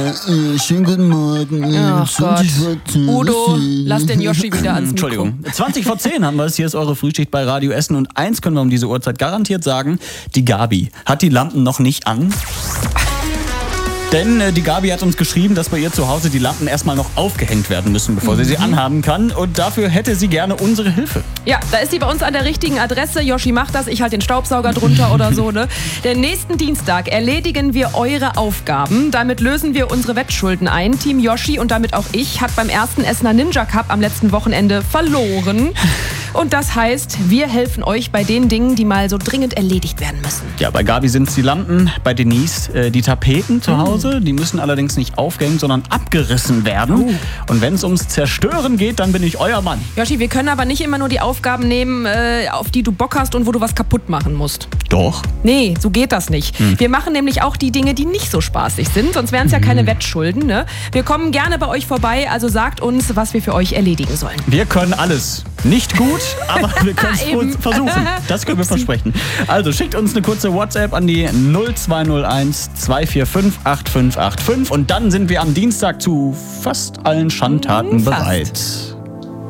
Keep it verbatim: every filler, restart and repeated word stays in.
Äh, schönen guten Morgen. Oh Gott. zehn. Udo, lass den Yoshi wieder ans Mikro. Entschuldigung. zwanzig vor zehn haben wir es. Hier ist eure Frühschicht bei Radio Essen. Und eins können wir um diese Uhrzeit garantiert sagen. Die Gabi hat die Lampen noch nicht an. Denn äh, die Gabi hat uns geschrieben, dass bei ihr zu Hause die Lampen erstmal noch aufgehängt werden müssen, bevor sie sie anhaben kann. Und dafür hätte sie gerne unsere Hilfe. Ja, da ist sie bei uns an der richtigen Adresse. Yoshi macht das, ich halt den Staubsauger drunter oder so. Ne? Den nächsten Dienstag erledigen wir eure Aufgaben. Damit lösen wir unsere Wettschulden ein. Team Yoshi und damit auch ich hat beim ersten Essener Ninja Cup am letzten Wochenende verloren. Und das heißt, wir helfen euch bei den Dingen, die mal so dringend erledigt werden müssen. Ja, bei Gabi sind es die Lampen, bei Denise äh, die Tapeten zu Hause. Die müssen allerdings nicht aufgehängt, sondern abgerissen werden. Uh. Und wenn es ums Zerstören geht, dann bin ich euer Mann. Yoshi, wir können aber nicht immer nur die Aufgaben nehmen, äh, auf die du Bock hast und wo du was kaputt machen musst. Doch. Nee, so geht das nicht. Hm. Wir machen nämlich auch die Dinge, die nicht so spaßig sind, sonst wären es ja keine Wettschulden. Ne? Wir kommen gerne bei euch vorbei, also sagt uns, was wir für euch erledigen sollen. Wir können alles. Nicht gut, aber wir können es versuchen. Das können wir versprechen. Also schickt uns eine kurze WhatsApp an die null zwei null eins zwei vier fünf acht fünf acht fünf und dann sind wir am Dienstag zu fast allen Schandtaten Fast. bereit.